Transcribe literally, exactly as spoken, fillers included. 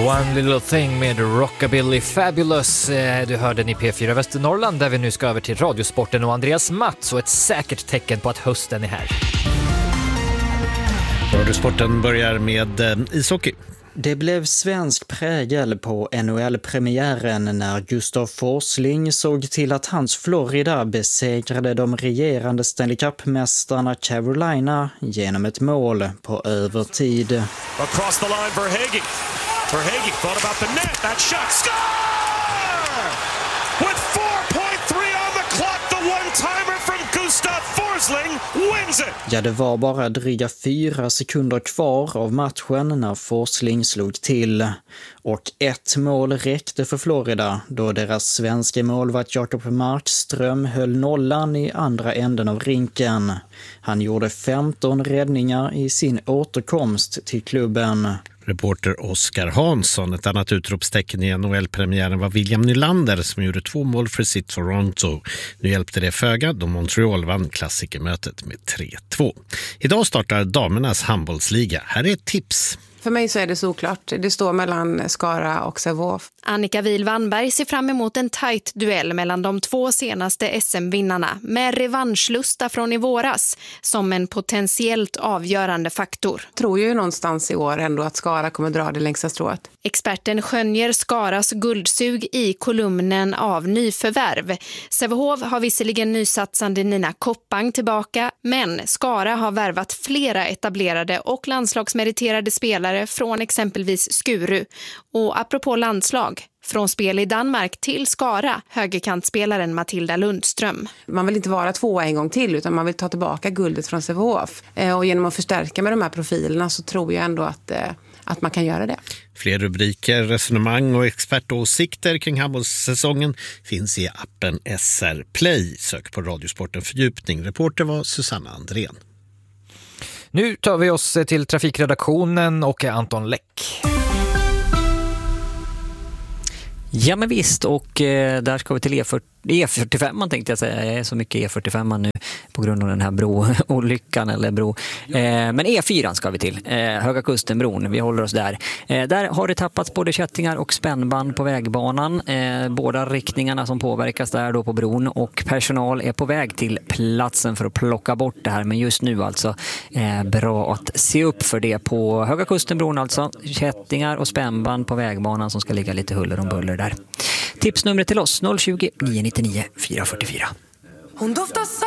One Little Thing med Rockabilly Fabulous. Du hörde den i P fyra Västernorrland, där vi nu ska över till Radiosporten och Andreas Mats, och ett säkert tecken på att hösten är här. Radiosporten börjar med eh, ishockey. Det blev svensk prägel på N H L-premiären när Gustav Forsling såg till att hans Florida besegrade de regerande Stanley Cup-mästarna Carolina genom ett mål på övertid. Across the line for Hagee. For Hagee thought about the net. That shot. Score! With four point three on the clock, the one-timer from Gustav Forsling wins it. Ja, det var bara dryga fyra sekunder kvar av matchen när Forsling slog till. Och ett mål räckte för Florida då deras svenska målvakt Jakob Markström höll nollan i andra änden av rinken. Han gjorde femton räddningar i sin återkomst till klubben. Reporter Oskar Hansson. Ett annat utropstecken i N H L-premiären var William Nylander som gjorde två mål för sitt Toronto. Nu hjälpte det föga då Montreal vann klassikermötet med tre två. Idag startar damernas handbollsliga. Här är ett tips. För mig så är det såklart. Det står mellan Skara och Sävehof. Annika Wihl-Wannberg ser fram emot en tajt duell mellan de två senaste S M-vinnarna med revanschlusta från i våras som en potentiellt avgörande faktor. Jag tror ju någonstans i år ändå att Skara kommer dra det längsta strået. Experten skönjer Skaras guldsug i kolumnen av nyförvärv. Sävehof har visserligen nysatsande Nina Koppang tillbaka, men Skara har värvat flera etablerade och landslagsmeriterade spelare från exempelvis Skuru. Och apropå landslag, från spel i Danmark till Skara, högerkantspelaren Matilda Lundström. Man vill inte vara två en gång till utan man vill ta tillbaka guldet från Sävehof. Och genom att förstärka med de här profilerna så tror jag ändå att, att man kan göra det. Fler rubriker, resonemang och expertåsikter kring handbollssäsongen finns i appen S R Play. Sök på Radiosporten fördjupning. Reporter var Susanna Andrén. Nu tar vi oss till trafikredaktionen och Anton Läck. Ja men visst, och eh, där ska vi till E fyrtio, E fyrtiofem man tänkte jag säga. Jag är så mycket E fyrtiofem nu på grund av den här broolyckan eller bro. Eh, men E fyra ska vi till, eh, Höga Kustenbron, vi håller oss där. Eh, där har det tappats både kättingar och spännband på vägbanan. Eh, båda riktningarna som påverkas där då på bron, och personal är på väg till platsen för att plocka bort det här. Men just nu alltså eh, bra att se upp för det på Höga Kustenbron, alltså kättingar och spännband på vägbanan som ska ligga lite huller om buller där. Tipsnumret till oss noll tjugo, nio nittionio, fyra fyrtiofyra. Hon doftar